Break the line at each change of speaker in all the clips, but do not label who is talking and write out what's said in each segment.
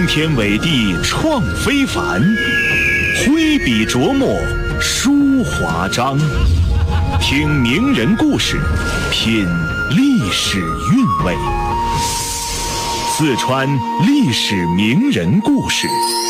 惊天伟地创非凡，挥笔琢磨书华章。听名人故事，品历史韵味。四川历史名人故事。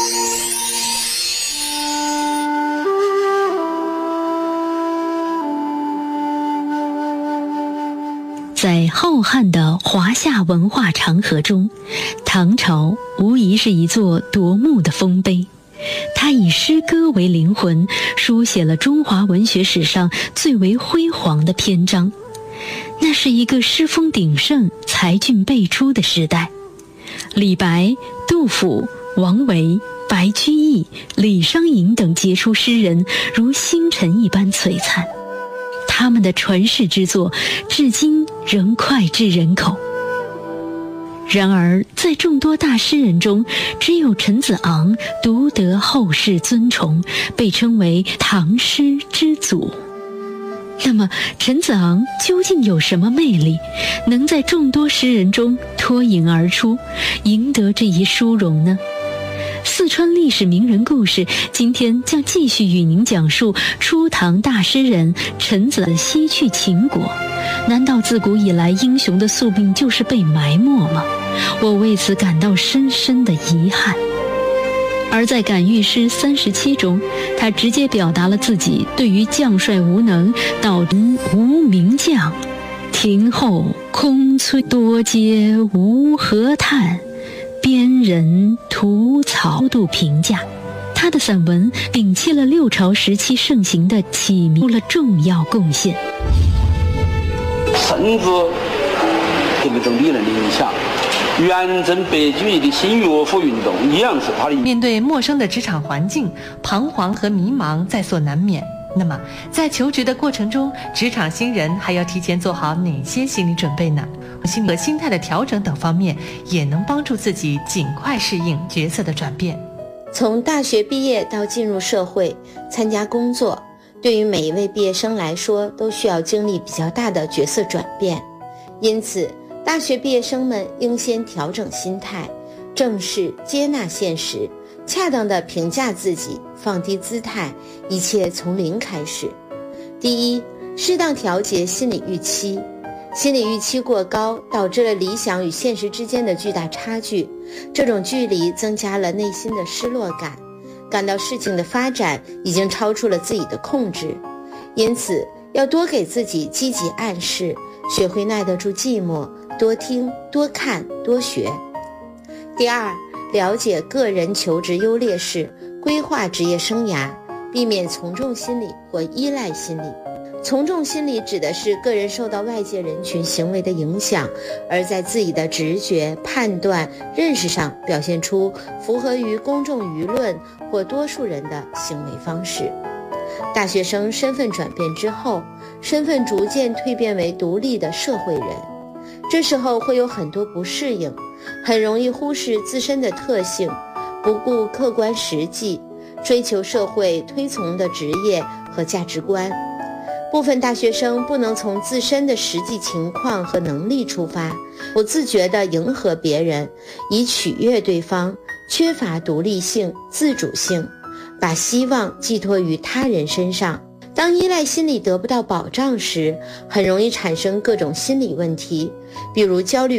在浩瀚的华夏文化长河中，唐朝无疑是一座夺目的丰碑。它以诗歌为灵魂，书写了中华文学史上最为辉煌的篇章。那是一个诗风鼎盛、才俊辈出的时代。李白、杜甫、王维、白居易、李商隐等杰出诗人如星辰一般璀璨，他们的传世之作至今仍脍炙人口。然而在众多大诗人中，只有陈子昂独得后世尊崇，被称为唐诗之祖。那么陈子昂究竟有什么魅力，能在众多诗人中脱颖而出，赢得这一殊荣呢？四川历史名人故事今天将继续与您讲述初唐大诗人陈子昂西去秦国。难道自古以来英雄的宿命就是被埋没吗？我为此感到深深的遗憾。而在感遇诗37中，他直接表达了自己对于将帅无能到无名将，庭后空翠多嗟无何叹，边人徒草度评价。他的散文摒弃了六朝时期盛行的起名，出了重要贡献。
甚至对那种理论的影响，远征白居易的新乐府运动一样是他的。
面对陌生的职场环境，彷徨和迷茫在所难免。那么在求职的过程中，职场新人还要提前做好哪些心理准备呢？心理和心态的调整等方面，也能帮助自己尽快适应角色的转变。
从大学毕业到进入社会参加工作，对于每一位毕业生来说，都需要经历比较大的角色转变。因此大学毕业生们应先调整心态，正视接纳现实，恰当地评价自己，放低姿态，一切从零开始。第一，适当调节心理预期。心理预期过高，导致了理想与现实之间的巨大差距，这种距离增加了内心的失落感，感到事情的发展已经超出了自己的控制。因此要多给自己积极暗示，学会耐得住寂寞，多听多看多学。第二，了解个人求职优劣势，规划职业生涯，避免从众心理或依赖心理。从众心理指的是个人受到外界人群行为的影响，而在自己的直觉、判断、认识上表现出符合于公众舆论或多数人的行为方式。大学生身份转变之后，身份逐渐蜕变为独立的社会人，这时候会有很多不适应，很容易忽视自身的特性，不顾客观实际，追求社会推崇的职业和价值观。部分大学生不能从自身的实际情况和能力出发，不自觉地迎合别人，以取悦对方，缺乏独立性、自主性，把希望寄托于他人身上。当依赖心理得不到保障时，很容易产生各种心理问题，比如焦虑